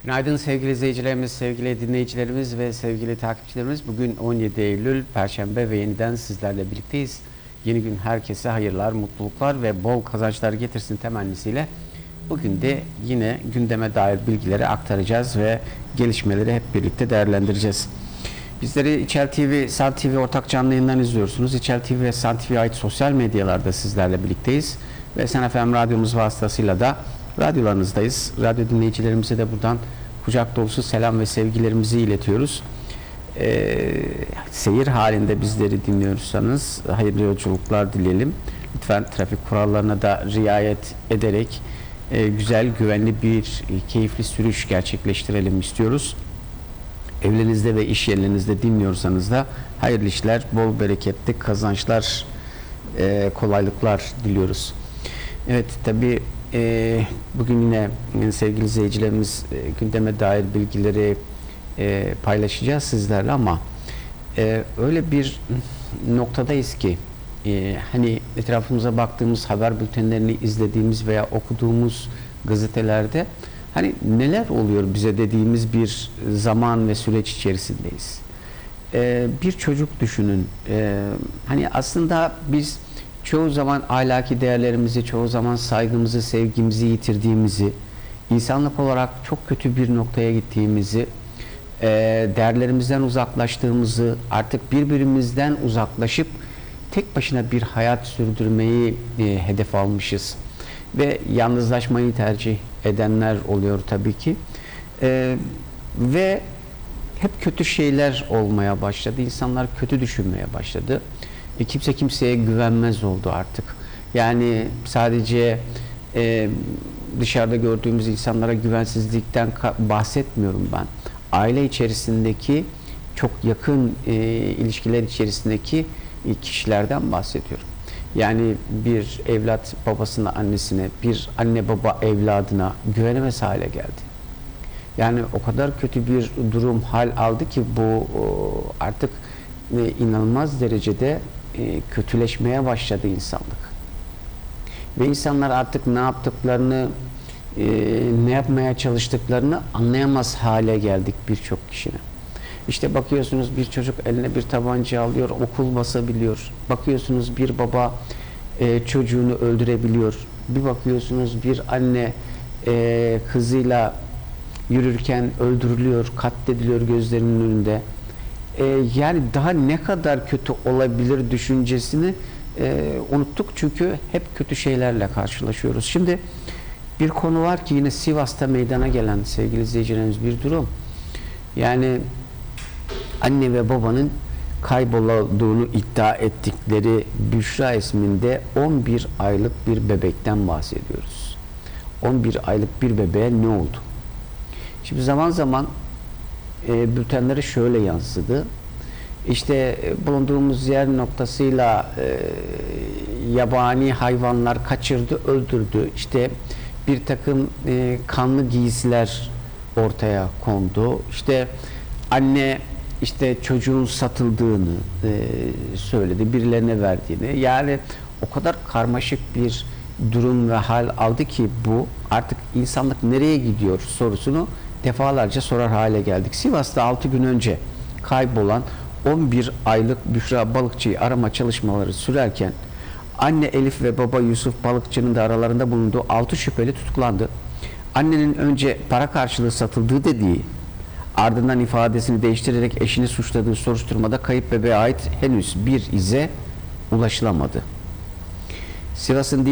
Günaydın sevgili izleyicilerimiz, sevgili dinleyicilerimiz ve sevgili takipçilerimiz. Bugün 17 Eylül Perşembe ve yeniden sizlerle birlikteyiz. Yeni gün herkese hayırlar, mutluluklar ve bol kazançlar getirsin temennisiyle. Bugün de yine gündeme dair bilgileri aktaracağız ve gelişmeleri hep birlikte değerlendireceğiz. Bizleri İçel TV, San TV ortak canlı yayından izliyorsunuz. İçel TV ve San TV'ye ait sosyal medyalarda sizlerle birlikteyiz. Ve Sen FM radyomuz vasıtasıyla da radyolarınızdayız. Radyo dinleyicilerimize de buradan kucak dolusu selam ve sevgilerimizi iletiyoruz. Seyir halinde bizleri dinliyorsanız hayırlı yolculuklar dileyelim. Lütfen trafik kurallarına da riayet ederek güzel, güvenli bir keyifli sürüş gerçekleştirelim istiyoruz. Evlerinizde ve iş yerlerinizde dinliyorsanız da hayırlı işler, bol bereketli kazançlar, kolaylıklar diliyoruz. Evet, tabii bugün yine sevgili izleyicilerimiz gündeme dair bilgileri paylaşacağız sizlerle ama öyle bir noktadayız ki hani etrafımıza baktığımız, haber bültenlerini izlediğimiz veya okuduğumuz gazetelerde hani neler oluyor bize dediğimiz bir zaman ve süreç içerisindeyiz. Bir çocuk düşünün. Hani aslında biz çoğu zaman ahlaki değerlerimizi, çoğu zaman saygımızı, sevgimizi yitirdiğimizi, insanlık olarak çok kötü bir noktaya gittiğimizi, değerlerimizden uzaklaştığımızı, artık birbirimizden uzaklaşıp tek başına bir hayat sürdürmeyi hedef almışız. Ve yalnızlaşmayı tercih edenler oluyor tabii ki. Ve hep kötü şeyler olmaya başladı. İnsanlar kötü düşünmeye başladı. Kimse kimseye güvenmez oldu artık. Yani sadece dışarıda gördüğümüz insanlara güvensizlikten bahsetmiyorum ben. Aile içerisindeki çok yakın ilişkiler içerisindeki kişilerden bahsediyorum. Yani bir evlat babasına, annesine, bir anne baba evladına güvenemez hale geldi. Yani o kadar kötü bir durum hal aldı ki bu artık inanılmaz derecede kötüleşmeye başladı insanlık. Ve insanlar artık ne yaptıklarını, ne yapmaya çalıştıklarını anlayamaz hale geldik birçok kişinin. İşte bakıyorsunuz bir çocuk eline bir tabanca alıyor, okul basabiliyor. Bakıyorsunuz bir baba çocuğunu öldürebiliyor. Bir bakıyorsunuz bir anne kızıyla yürürken öldürülüyor, katlediliyor gözlerinin önünde. Yani daha ne kadar kötü olabilir düşüncesini unuttuk çünkü hep kötü şeylerle karşılaşıyoruz. Şimdi bir konu var ki yine Sivas'ta meydana gelen sevgili izleyicilerimiz bir durum. Yani anne ve babanın kaybolduğunu iddia ettikleri Büşra isminde 11 aylık bir bebekten bahsediyoruz. 11 aylık bir bebeğe ne oldu? Şimdi zaman zaman bültenleri şöyle yansıdı. İşte bulunduğumuz yer noktasıyla yabani hayvanlar kaçırdı, öldürdü. İşte bir takım kanlı giysiler ortaya kondu. İşte anne işte çocuğun satıldığını söyledi, birilerine verdiğini. Yani o kadar karmaşık bir durum ve hal aldı ki bu artık insanlık nereye gidiyor sorusunu defalarca sorar hale geldik. Sivas'ta 6 gün önce kaybolan 11 aylık Büşra Balıkçı'yı arama çalışmaları sürerken anne Elif ve baba Yusuf Balıkçı'nın da aralarında bulunduğu 6 şüpheli tutuklandı. Annenin önce para karşılığı satıldığı dediği, ardından ifadesini değiştirerek eşini suçladığı soruşturmada kayıp bebeğe ait henüz bir ize ulaşılamadı. Sivas'ın